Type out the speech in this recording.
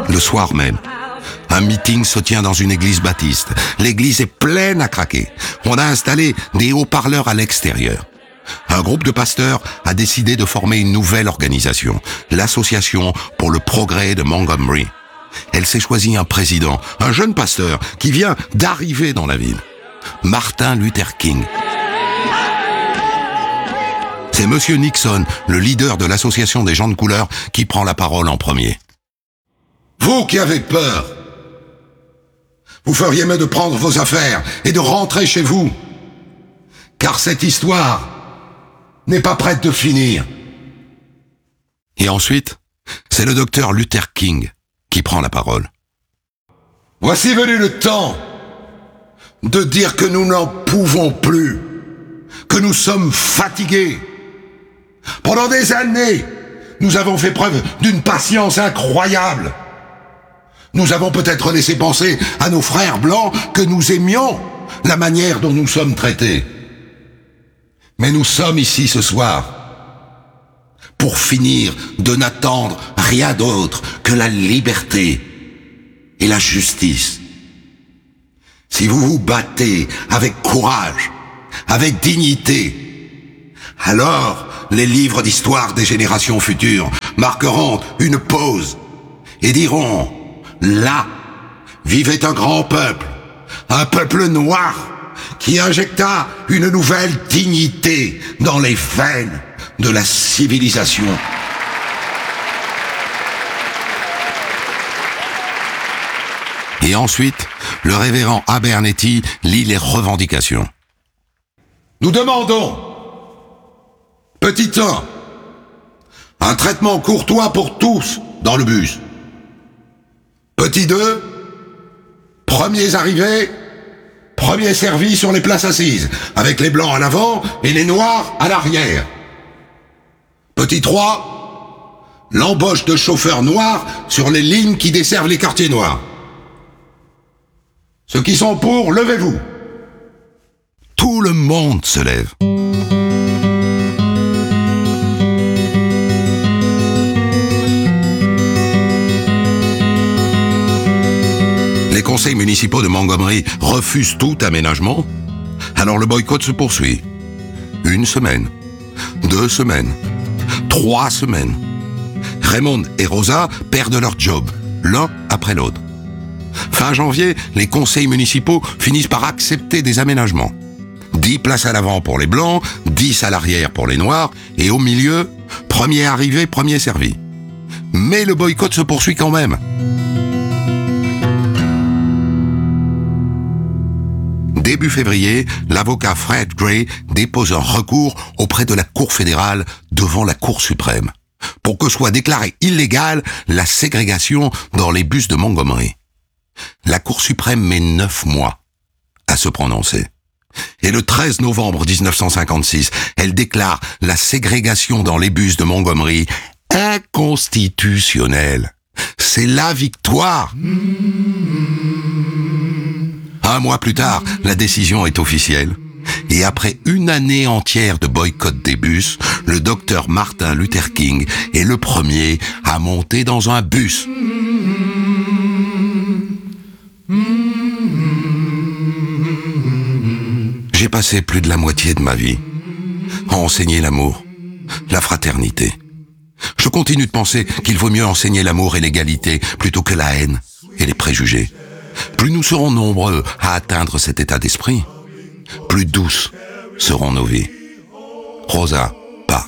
Le soir même, un meeting se tient dans une église baptiste. L'église est pleine à craquer. On a installé des haut-parleurs à l'extérieur. Un groupe de pasteurs a décidé de former une nouvelle organisation, l'Association pour le progrès de Montgomery. Elle s'est choisie un président, un jeune pasteur qui vient d'arriver dans la ville, Martin Luther King. C'est Monsieur Nixon, le leader de l'association des gens de couleur, qui prend la parole en premier. Vous qui avez peur, vous feriez mieux de prendre vos affaires et de rentrer chez vous, car cette histoire n'est pas prête de finir. Et ensuite, c'est le docteur Luther King qui prend la parole. Voici venu le temps de dire que nous n'en pouvons plus, que nous sommes fatigués. Pendant des années, nous avons fait preuve d'une patience incroyable. Nous avons peut-être laissé penser à nos frères blancs que nous aimions la manière dont nous sommes traités. Mais nous sommes ici ce soir pour finir de n'attendre rien d'autre que la liberté et la justice. Si vous vous battez avec courage, avec dignité, alors les livres d'histoire des générations futures marqueront une pause et diront: là vivait un grand peuple, un peuple noir qui injecta une nouvelle dignité dans les veines de la civilisation. Et ensuite, le révérend Abernethy lit les revendications. Nous demandons, petit 1, un traitement courtois pour tous dans le bus. Petit 2, premiers arrivés, premiers servis sur les places assises, avec les blancs à l'avant et les noirs à l'arrière. Petit 3, l'embauche de chauffeurs noirs sur les lignes qui desservent les quartiers noirs. Ceux qui sont pour, levez-vous. Tout le monde se lève. Les conseils municipaux de Montgomery refusent tout aménagement. Alors le boycott se poursuit. 1 semaine, 2 semaines, 3 semaines. Raymond et Rosa perdent leur job, l'un après l'autre. Fin janvier, les conseils municipaux finissent par accepter des aménagements. 10 places à l'avant pour les blancs, 10 à l'arrière pour les noirs, et au milieu, premier arrivé, premier servi. Mais le boycott se poursuit quand même. Début février, l'avocat Fred Gray dépose un recours auprès de la Cour fédérale devant la Cour suprême pour que soit déclarée illégale la ségrégation dans les bus de Montgomery. La Cour suprême met 9 mois à se prononcer. Et le 13 novembre 1956, elle déclare la ségrégation dans les bus de Montgomery inconstitutionnelle. C'est la victoire. Un mois plus tard, la décision est officielle. Et après une année entière de boycott des bus, le docteur Martin Luther King est le premier à monter dans un bus. J'ai passé plus de la moitié de ma vie à enseigner l'amour, la fraternité. Je continue de penser qu'il vaut mieux enseigner l'amour et l'égalité plutôt que la haine et les préjugés. Plus nous serons nombreux à atteindre cet état d'esprit, plus douces seront nos vies. Rosa,